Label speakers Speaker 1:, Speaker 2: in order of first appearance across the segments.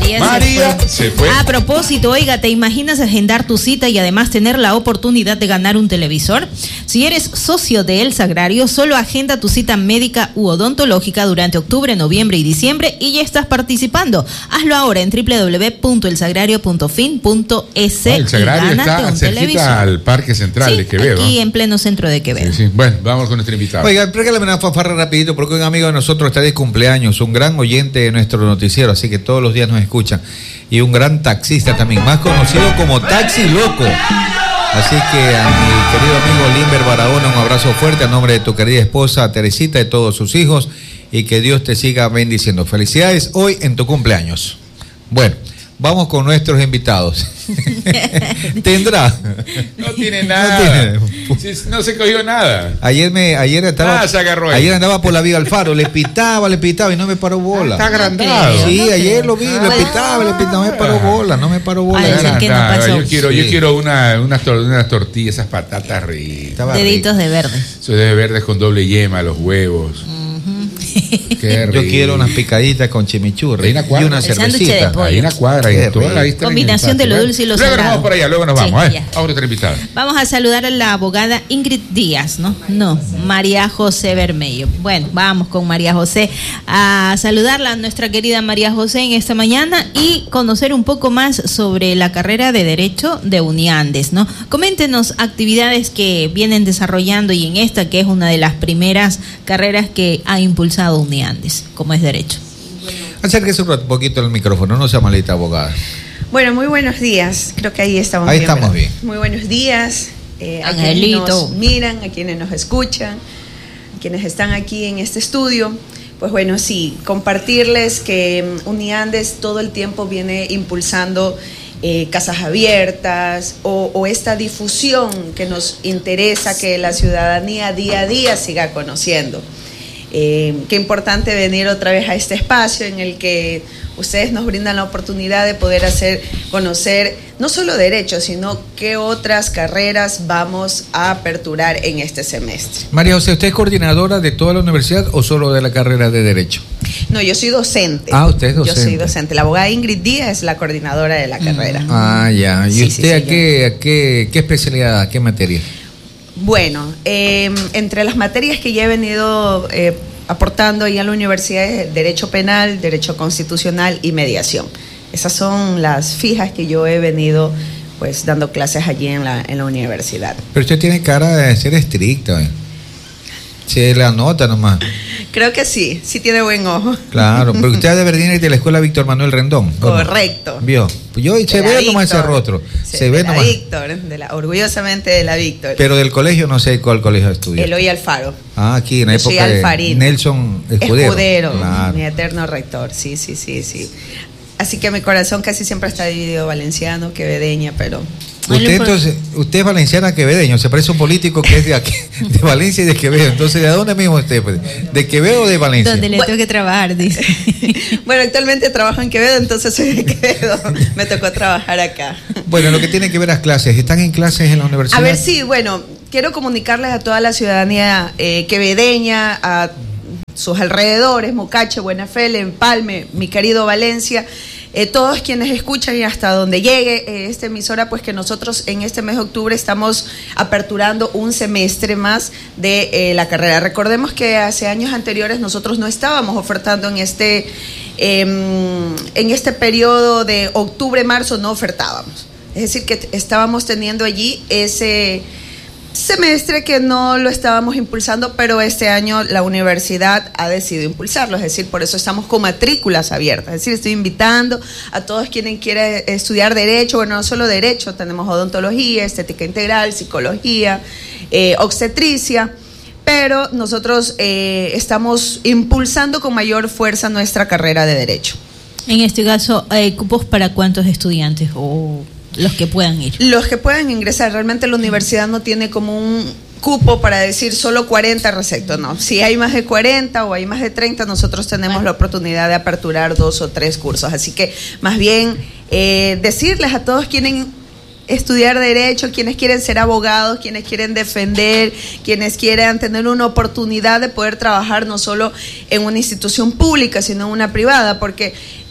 Speaker 1: María se fue.
Speaker 2: A propósito, oiga, ¿te imaginas agendar tu cita y además tener la oportunidad de ganar un televisor? Si eres socio de El Sagrario, solo agenda tu cita médica u odontológica durante octubre, noviembre y diciembre y ya estás participando. Hazlo ahora en www.elsagrario.fin.es.
Speaker 1: El Sagrario está cerquita al Parque Central de Quevedo.
Speaker 2: Aquí en pleno centro de Quevedo.
Speaker 1: Sí. Bueno, vamos con nuestro invitado.
Speaker 3: Oiga, regálame una fanfarra rapidito porque un amigo de nosotros está de cumpleaños, un gran oyente de nuestro noticiero, así que todos los días nos escucha. Y un gran taxista también, más conocido como Taxi Loco. Así que a mi querido amigo Limber Barahona, un abrazo fuerte a nombre de tu querida esposa Teresita y de todos sus hijos, y que Dios te siga bendiciendo. Felicidades hoy en tu cumpleaños. Bueno, vamos con nuestros invitados. ¿Tendrá?
Speaker 1: No tiene nada. No se cogió nada.
Speaker 3: Ayer andaba por la vía Alfaro, le pitaba y no me paró bola.
Speaker 1: Está agrandado.
Speaker 3: Sí, ayer lo vi, le pitaba, no me paró bola.
Speaker 1: Yo quiero unas tortillas, esas patatas ricas.
Speaker 2: Deditos de verde.
Speaker 1: Eso de verdes con doble yema, los huevos.
Speaker 3: Yo quiero unas picaditas con chimichurri y una cervecita.
Speaker 1: Hay una cuadra y toda la vista.
Speaker 2: Combinación de lo dulce y lo salado.
Speaker 1: Luego nos vamos por allá, luego nos vamos. Ahora otra invitada.
Speaker 2: Vamos a saludar a la abogada Ingrid Díaz, ¿no? María José Bermello. Bueno, vamos con María José a saludarla, a nuestra querida María José en esta mañana y conocer un poco más sobre la carrera de Derecho de Uniandes, ¿no? Coméntenos actividades que vienen desarrollando y en esta que es una de las primeras carreras que ha impulsado Uniandes, como es Derecho.
Speaker 3: Acérquese un poquito al micrófono, no sea malita, abogada.
Speaker 4: Bueno, muy buenos días. Creo que ahí estamos bien.
Speaker 3: Ahí estamos bien.
Speaker 4: Muy buenos días a quienes nos miran, a quienes nos escuchan, a quienes están aquí en este estudio. Pues bueno, sí, compartirles que Uniandes todo el tiempo viene impulsando casas abiertas o esta difusión que nos interesa que la ciudadanía día a día siga conociendo. Qué importante venir otra vez a este espacio en el que ustedes nos brindan la oportunidad de poder conocer no solo derecho, sino qué otras carreras vamos a aperturar en este semestre.
Speaker 3: María José, ¿usted es coordinadora de toda la universidad o solo de la carrera de Derecho?
Speaker 4: No, yo soy docente.
Speaker 3: Ah, usted es docente.
Speaker 4: Yo soy docente. La abogada Ingrid Díaz es la coordinadora de la carrera.
Speaker 3: Ah, ya. ¿Y usted a qué especialidad, a qué materia?
Speaker 4: Bueno, entre las materias que ya he venido aportando ahí en la universidad es Derecho Penal, Derecho Constitucional y Mediación. Esas son las fijas que yo he venido pues dando clases allí en la universidad.
Speaker 3: Pero usted tiene cara de ser estricta, Se la nota nomás.
Speaker 4: Creo que sí tiene buen ojo.
Speaker 3: Claro, pero usted debe venir de la escuela Víctor Manuel Rendón.
Speaker 4: Correcto.
Speaker 3: ¿Vio? Yo se ve nomás ese rostro. Se ve nomás.
Speaker 4: Víctor, orgullosamente de la Víctor.
Speaker 3: Pero del colegio no sé cuál colegio estudió.
Speaker 4: Eloy Alfaro.
Speaker 3: Ah, aquí en la época de Nelson Escudero.
Speaker 4: Claro. Mi eterno rector, sí. Así que mi corazón casi siempre está dividido valenciano, quevedeña, pero...
Speaker 3: Usted es valenciana quevedeño, se parece a un político que es de aquí, de Valencia y de Quevedo. Entonces, ¿de dónde mismo usted? ¿De Quevedo o de Valencia?
Speaker 2: Donde le tengo que trabajar, dice.
Speaker 4: Bueno, actualmente trabajo en Quevedo, entonces soy de Quevedo. Me tocó trabajar acá.
Speaker 3: Bueno, lo que tiene que ver las clases, ¿están en clases en la universidad?
Speaker 4: A ver, sí, bueno, quiero comunicarles a toda la ciudadanía quevedeña, a sus alrededores, Mocache, Buenafel, Empalme, mi querido Valencia, todos quienes escuchan y hasta donde llegue esta emisora, pues que nosotros en este mes de octubre estamos aperturando un semestre más de la carrera. Recordemos que hace años anteriores nosotros no estábamos ofertando en este periodo de octubre-marzo, no ofertábamos. Es decir, que estábamos teniendo allí ese semestre que no lo estábamos impulsando, pero este año la universidad ha decidido impulsarlo, es decir, por eso estamos con matrículas abiertas, es decir, estoy invitando a todos quienes quieran estudiar Derecho, bueno, no solo Derecho, tenemos odontología, estética integral, psicología, obstetricia, pero nosotros estamos impulsando con mayor fuerza nuestra carrera de Derecho.
Speaker 2: En este caso, ¿cupos para cuántos estudiantes o los que puedan ir?
Speaker 4: Los que puedan ingresar. Realmente la universidad no tiene como un cupo para decir solo 40 receptos, no. Si hay más de 40 o hay más de 30, nosotros tenemos la oportunidad de aperturar 2 o 3 cursos. Así que más bien decirles a todos quienes estudiar Derecho, quienes quieren ser abogados, quienes quieren defender, quienes quieran tener una oportunidad de poder trabajar no solo en una institución pública, sino en una privada, porque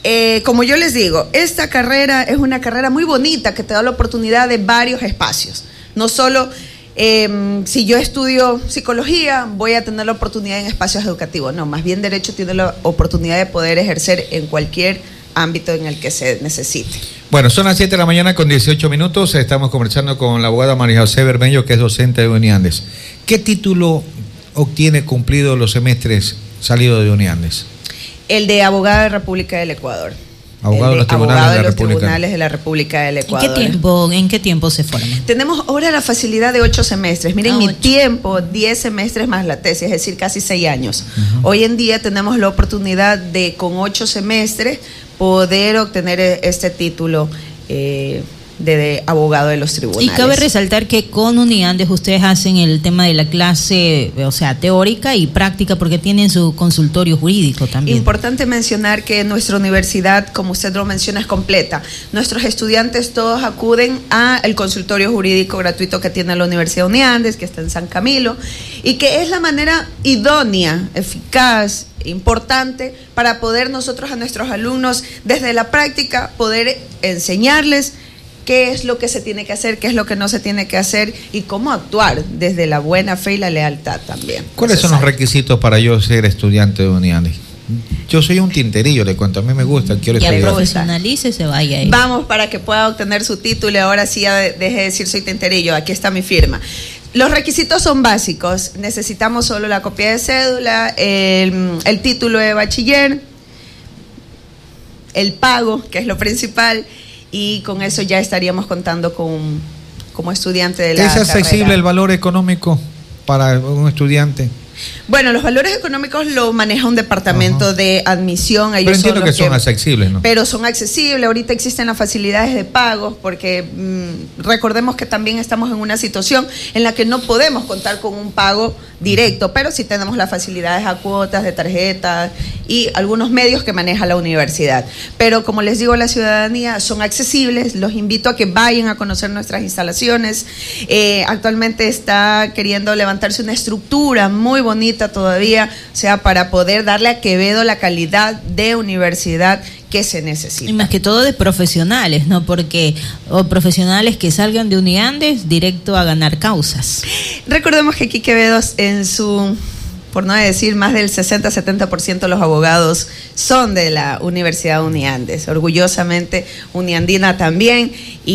Speaker 4: como yo les digo, esta carrera es una carrera muy bonita que te da la oportunidad de varios espacios. No solo si yo estudio psicología, voy a tener la oportunidad en espacios educativos. No, más bien derecho tiene la oportunidad de poder ejercer en cualquier ámbito en el que se necesite.
Speaker 3: Bueno, son las 7 de la mañana con 18 minutos. Estamos conversando con la abogada María José Bermejo, que es docente de Uniandes. ¿Qué título obtiene cumplido los semestres salido de Uniandes?
Speaker 4: El de abogada de la República del Ecuador.
Speaker 3: Abogado de los
Speaker 4: tribunales de la República del Ecuador.
Speaker 2: ¿En qué tiempo se forma?
Speaker 4: Tenemos ahora la facilidad de 8 semestres. Miren, mi tiempo, 10 semestres más la tesis, es decir, casi 6 años. Hoy en día tenemos la oportunidad de, con 8 semestres, poder obtener este título de abogado de los tribunales.
Speaker 2: Y cabe resaltar que con Uniandes ustedes hacen el tema de la clase, o sea, teórica y práctica, porque tienen su consultorio jurídico también.
Speaker 4: Importante mencionar que nuestra universidad, como usted lo menciona, es completa. Nuestros estudiantes todos acuden al consultorio jurídico gratuito que tiene la Universidad de Uniandes, que está en San Camilo, y que es la manera idónea, eficaz, importante para poder nosotros a nuestros alumnos desde la práctica poder enseñarles qué es lo que se tiene que hacer, qué es lo que no se tiene que hacer y cómo actuar desde la buena fe y la lealtad también.
Speaker 3: ¿Cuáles son los requisitos para yo ser estudiante de Uniandes? Yo soy un tinterillo, le cuento, a mí me gusta, quiero estudiar.
Speaker 2: Que profesionalice, se vaya ahí.
Speaker 4: Vamos para que pueda obtener su título y ahora sí ya deje de decir soy tinterillo, aquí está mi firma. Los requisitos son básicos, necesitamos solo la copia de cédula, el título de bachiller, el pago, que es lo principal, y con eso ya estaríamos contando como estudiante de la carrera.
Speaker 3: ¿Es accesible el valor económico para un estudiante?
Speaker 4: Bueno, los valores económicos lo maneja un departamento de admisión.
Speaker 3: Pero entiendo que son accesibles, ¿no?
Speaker 4: Pero son accesibles. Ahorita existen las facilidades de pago porque recordemos que también estamos en una situación en la que no podemos contar con un pago directo, pero sí tenemos las facilidades a cuotas de tarjetas y algunos medios que maneja la universidad. Pero como les digo a la ciudadanía, son accesibles. Los invito a que vayan a conocer nuestras instalaciones. Actualmente está queriendo levantarse una estructura muy bonita todavía, o sea, para poder darle a Quevedo la calidad de universidad que se necesita.
Speaker 2: Y más que todo de profesionales, ¿no? Porque profesionales que salgan de Uniandes directo a ganar causas.
Speaker 4: Recordemos que aquí Quevedo en su, por no decir más del 60-70% de los abogados son de la Universidad de Uniandes, orgullosamente uniandina también,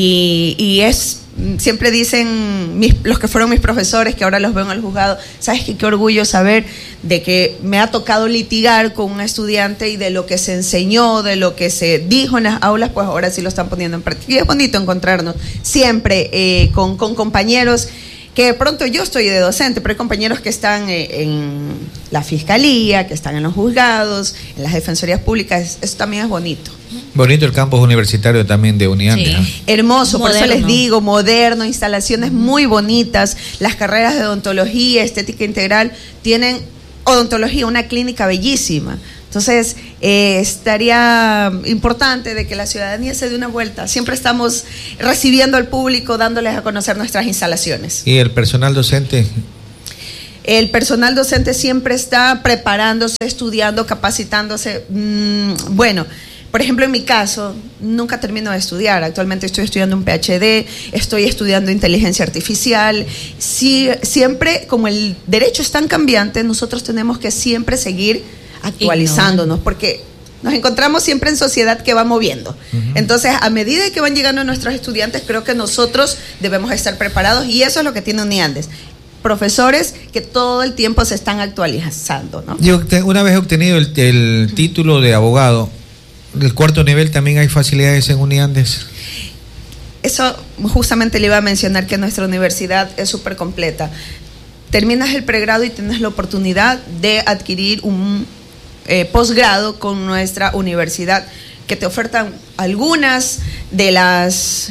Speaker 4: y es... Siempre dicen los que fueron mis profesores, que ahora los veo en el juzgado, ¿sabes qué orgullo saber de que me ha tocado litigar con un estudiante y de lo que se enseñó, de lo que se dijo en las aulas, pues ahora sí lo están poniendo en práctica? Y es bonito encontrarnos siempre con compañeros que de pronto yo estoy de docente, pero hay compañeros que están en la fiscalía, que están en los juzgados, en las defensorías públicas. Eso también es bonito.
Speaker 3: Bonito el campus universitario también de Uniandes. Sí.
Speaker 4: ¿No? Hermoso, moderno. Por eso les digo, moderno, instalaciones muy bonitas, las carreras de odontología, estética integral, tienen odontología, una clínica bellísima. Entonces, estaría importante de que la ciudadanía se dé una vuelta. Siempre estamos recibiendo al público, dándoles a conocer nuestras instalaciones.
Speaker 3: ¿Y el personal docente?
Speaker 4: El personal docente siempre está preparándose, estudiando, capacitándose. Bueno, por ejemplo, en mi caso, nunca termino de estudiar. Actualmente estoy estudiando un PhD, estoy estudiando inteligencia artificial. Sí, siempre, como el derecho es tan cambiante, nosotros tenemos que siempre seguir actualizándonos, porque nos encontramos siempre en sociedad que va moviendo. Entonces, a medida que van llegando nuestros estudiantes, creo que nosotros debemos estar preparados, y eso es lo que tiene Uniandes. Profesores que todo el tiempo se están actualizando, ¿no?
Speaker 3: Yo una vez obtenido el título de abogado, del cuarto nivel, ¿también hay facilidades en Uniandes?
Speaker 4: Eso justamente le iba a mencionar, que nuestra universidad es súper completa. Terminas el pregrado y tienes la oportunidad de adquirir un posgrado con nuestra universidad, que te ofertan algunas de las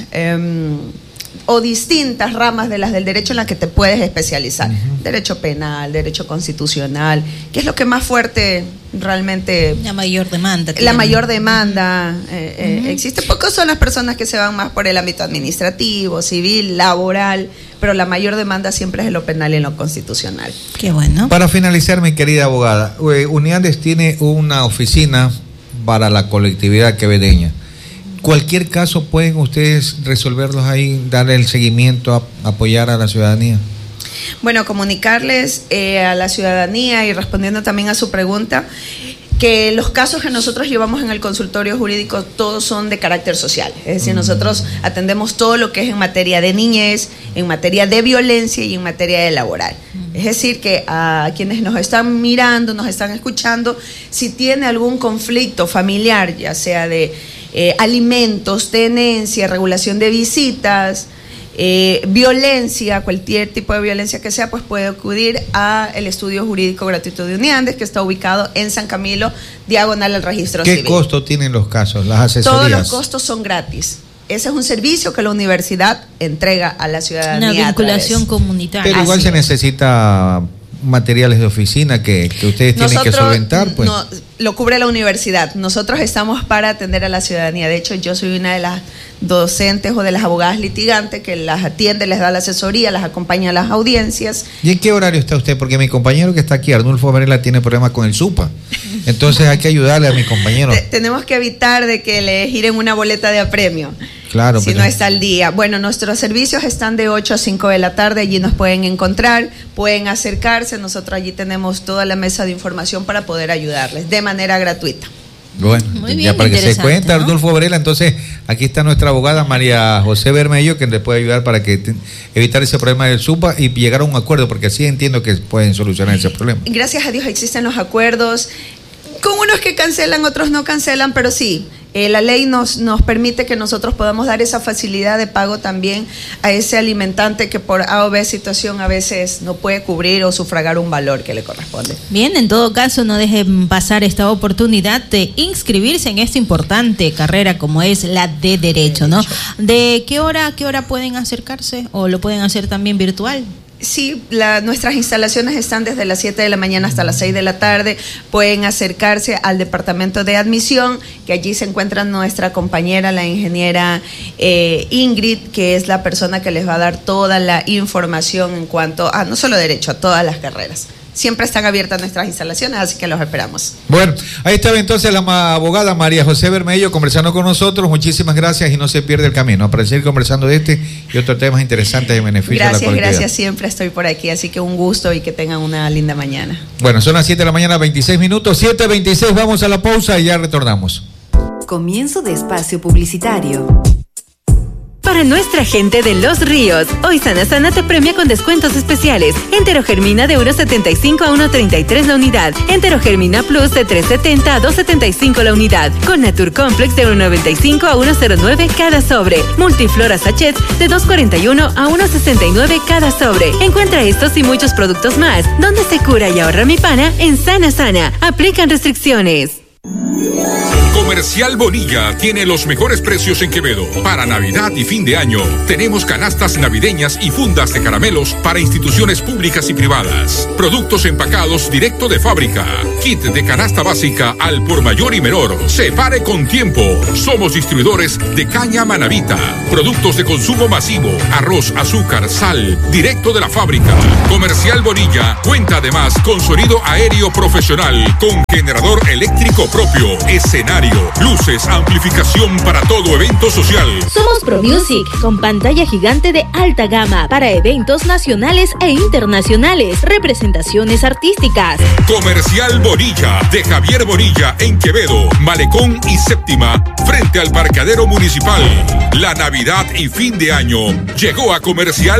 Speaker 4: o distintas ramas de las del derecho en las que te puedes especializar. Derecho penal, derecho constitucional, que es lo que más fuerte realmente...
Speaker 2: La mayor demanda.
Speaker 4: La mayor demanda existe. Pocos son las personas que se van más por el ámbito administrativo, civil, laboral, pero la mayor demanda siempre es en lo penal y en lo constitucional.
Speaker 2: Qué bueno.
Speaker 3: Para finalizar, mi querida abogada, Uniandes tiene una oficina para la colectividad quevedeña. Cualquier caso pueden ustedes resolverlos ahí, darle el seguimiento, apoyar a la ciudadanía.
Speaker 4: Bueno, comunicarles a la ciudadanía y respondiendo también a su pregunta, que los casos que nosotros llevamos en el consultorio jurídico todos son de carácter social, es decir, nosotros atendemos todo lo que es en materia de niñez, en materia de violencia y en materia de laboral. Es decir, que a quienes nos están mirando, nos están escuchando, si tiene algún conflicto familiar, ya sea de alimentos, tenencia, regulación de visitas, violencia, cualquier tipo de violencia que sea, pues puede acudir al estudio jurídico gratuito de Uniandes, que está ubicado en San Camilo, diagonal al registro civil.
Speaker 3: ¿Qué costo tienen los casos, las asesorías?
Speaker 4: Todos los costos son gratis. Ese es un servicio que la universidad entrega a la ciudadanía.
Speaker 2: Una vinculación comunitaria.
Speaker 3: Pero igual se necesita materiales de oficina que ustedes tienen que solventar, pues.
Speaker 4: No, lo cubre la universidad. Nosotros estamos para atender a la ciudadanía. De hecho, yo soy una de las docentes o de las abogadas litigantes que las atiende, les da la asesoría, las acompaña a las audiencias.
Speaker 3: ¿Y en qué horario está usted? Porque mi compañero que está aquí, Arnulfo Varela, tiene problemas con el SUPA. Entonces hay que ayudarle a mi compañero.
Speaker 4: Tenemos que evitar de que le giren una boleta de apremio.
Speaker 3: Claro,
Speaker 4: si no está al día. Bueno, nuestros servicios están de 8 a 5 de la tarde, allí nos pueden encontrar, pueden acercarse, nosotros allí tenemos toda la mesa de información para poder ayudarles de manera gratuita.
Speaker 3: Bueno, muy bien, ya para que se cuenta, ¿no? Arnulfo Varela, entonces aquí está nuestra abogada María José Bermello, que le puede ayudar para que evitar ese problema del SUPA y llegar a un acuerdo, porque así entiendo que pueden solucionar ese problema.
Speaker 4: Gracias a Dios existen los acuerdos, con unos que cancelan, otros no cancelan, pero sí. La ley nos permite que nosotros podamos dar esa facilidad de pago también a ese alimentante que por A o B situación a veces no puede cubrir o sufragar un valor que le corresponde.
Speaker 2: Bien, en todo caso no dejen pasar esta oportunidad de inscribirse en esta importante carrera como es la de Derecho, ¿no? ¿De qué hora a qué hora pueden acercarse o lo pueden hacer también virtual?
Speaker 4: Sí, nuestras instalaciones están desde las 7 de la mañana hasta las 6 de la tarde. Pueden acercarse al departamento de admisión, que allí se encuentra nuestra compañera, la ingeniera Ingrid, que es la persona que les va a dar toda la información en cuanto a no solo derecho, a todas las carreras. Siempre están abiertas nuestras instalaciones, así que los esperamos.
Speaker 3: Bueno, ahí estaba entonces la abogada María José Bermello conversando con nosotros. Muchísimas gracias y no se pierde el camino para seguir conversando de este y otros temas interesantes en beneficio de la colectividad.
Speaker 4: Gracias, siempre estoy por aquí, así que un gusto y que tengan una linda mañana.
Speaker 3: Bueno, son las 7 de la mañana, 26 minutos, 7:26, vamos a la pausa y ya retornamos.
Speaker 5: Comienzo de espacio publicitario. Para nuestra gente de Los Ríos, hoy Sana Sana te premia con descuentos especiales. Enterogermina de 1.75 a 1.33 la unidad. Enterogermina Plus de 3.70 a 2.75 la unidad. Con Natur Complex de 1.95 a 1.09 cada sobre. Multiflora Sachets de 2.41 a 1.69 cada sobre. Encuentra estos y muchos productos más. Donde se cura y ahorra mi pana en Sana Sana. Aplican restricciones.
Speaker 6: Comercial Bonilla tiene los mejores precios en Quevedo. Para Navidad y fin de año, tenemos canastas navideñas y fundas de caramelos para instituciones públicas y privadas. Productos empacados directo de fábrica. Kit de canasta básica al por mayor y menor. Separe con tiempo. Somos distribuidores de caña Manavita. Productos de consumo masivo. Arroz, azúcar, sal. Directo de la fábrica. Comercial Bonilla cuenta además con sonido aéreo profesional. Con generador eléctrico propio. Escenario, luces, amplificación para todo evento social.
Speaker 7: Somos ProMusic, con pantalla gigante de alta gama para eventos nacionales e internacionales, representaciones artísticas.
Speaker 6: Comercial Bonilla, de Javier Bonilla en Quevedo, Malecón y Séptima, frente al parqueadero municipal. La Navidad y fin de año llegó a Comercial